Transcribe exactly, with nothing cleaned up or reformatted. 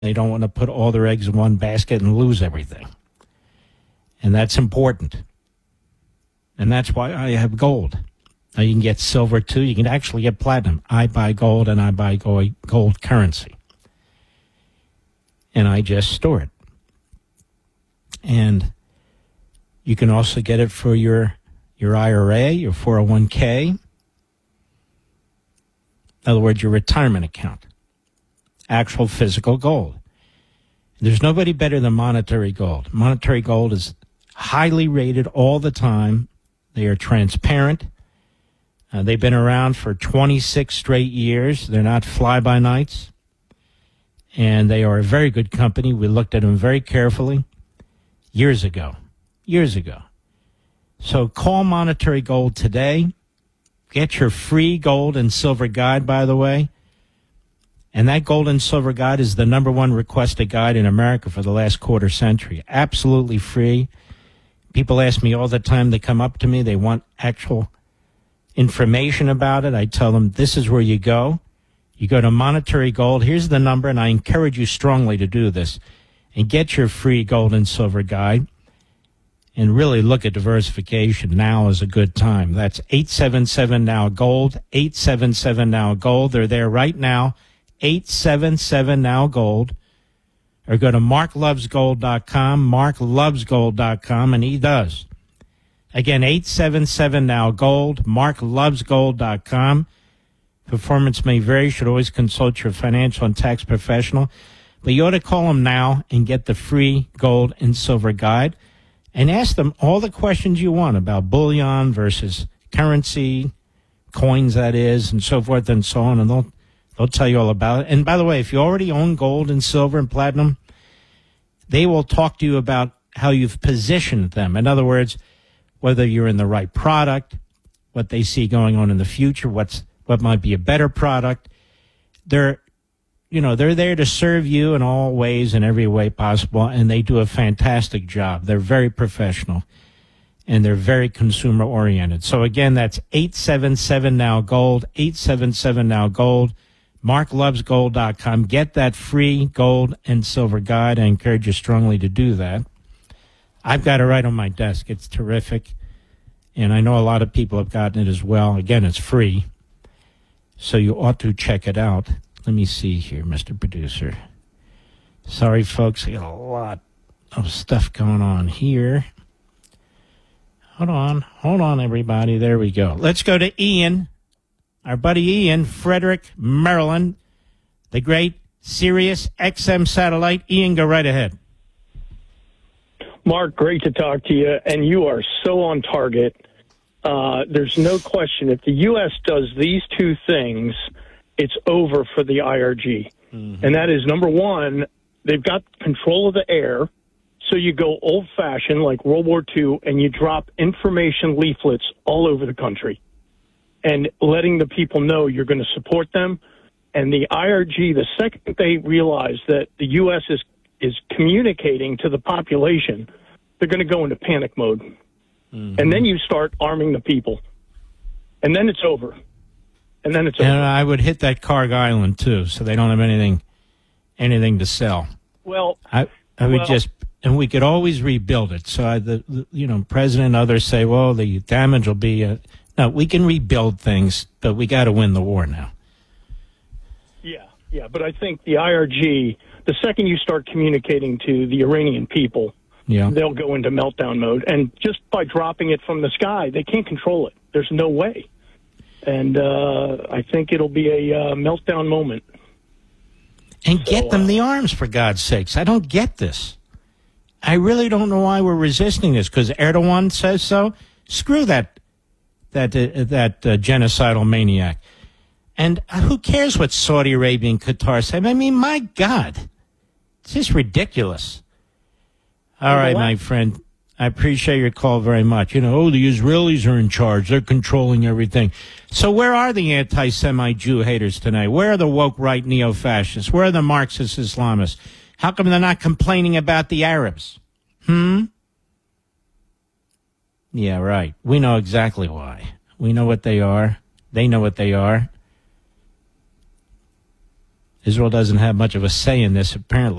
They don't want to put all their eggs in one basket and lose everything. And that's important. And that's why I have gold. Now, you can get silver, too. You can actually get platinum. I buy gold, and I buy gold currency. And I just store it. And you can also get it for your, your I R A, your four oh one k. In other words, your retirement account. Actual physical gold. There's nobody better than Monetary Gold. Monetary Gold is highly rated all the time. They are transparent. Uh, they've been around for twenty-six straight years. They're not fly-by-nights. And they are a very good company. We looked at them very carefully years ago. Years ago. So call Monetary Gold today. Get your free gold and silver guide, by the way. And that gold and silver guide is the number one requested guide in America for the last quarter century. Absolutely free. People ask me all the time. They come up to me. They want actual information about it. I tell them this is where you go. You go to Monetary Gold. Here's the number, and I encourage you strongly to do this. And get your free gold and silver guide. And really look at diversification. Now is a good time. That's eight seven seven now gold. eight seven seven now gold. They're there right now. eight seven seven now gold. Or go to mark loves gold dot com, mark loves gold dot com, and he does. Again, eight seven seven now gold, mark loves gold dot com. Performance may vary. You should always consult your financial and tax professional. But you ought to call them now and get the free gold and silver guide and ask them all the questions you want about bullion versus currency, coins that is, and so forth and so on, and they'll They'll tell you all about it. And by the way, if you already own gold and silver and platinum, they will talk to you about how you've positioned them. In other words, whether you're in the right product, what they see going on in the future, what's what might be a better product. They're, you know, they're there to serve you in all ways, in every way possible, and they do a fantastic job. They're very professional, and they're very consumer-oriented. So, again, that's eight seven seven now gold, eight seven seven now gold. mark loves gold dot com. Get that free gold and silver guide. I encourage you strongly to do that. I've got it right on my desk. It's terrific. And I know a lot of people have gotten it as well. Again, it's free. So you ought to check it out. Let me see here, Mister Producer. Sorry, folks. I got a lot of stuff going on here. Hold on. Hold on, everybody. There we go. Let's go to Ian. Our buddy Ian, Frederick, Maryland, the great Sirius X M satellite. Ian, go right ahead. Mark, great to talk to you, and you are so on target. Uh, there's no question. If the U S does these two things, it's over for the I R G. Mm-hmm. And that is, number one, they've got control of the air, so you go old-fashioned like World War Two, and you drop information leaflets all over the country and letting the people know you're going to support them. And the I R G, the second they realize that the U S is, is communicating to the population, they're going to go into panic mode. Mm-hmm. And then you start arming the people. And then it's over. And then it's over. And I would hit that Carg Island, too, so they don't have anything anything to sell. Well, I, I would well, just... And we could always rebuild it. So, I, the, the you know, President and others say, well, the damage will be... A, no, we can rebuild things, but we got to win the war now. Yeah, yeah. But I think the I R G, the second you start communicating to the Iranian people, yeah. they'll go into meltdown mode. And just by dropping it from the sky, they can't control it. There's no way. And uh, I think it'll be a uh, meltdown moment. And so, get them uh, the arms, for God's sakes. I don't get this. I really don't know why we're resisting this, because Erdogan says so. Screw that that uh, that uh, genocidal maniac. And uh, who cares what Saudi Arabia and Qatar say? I mean, my God. It's just ridiculous. All right, my friend. I appreciate your call very much. You know, oh, the Israelis are in charge. They're controlling everything. So where are the anti-Semite Jew haters tonight? Where are the woke right neo-fascists? Where are the Marxist Islamists? How come they're not complaining about the Arabs? Hmm? Yeah, right. We know exactly why. We know what they are. They know what they are. Israel doesn't have much of a say in this, apparently.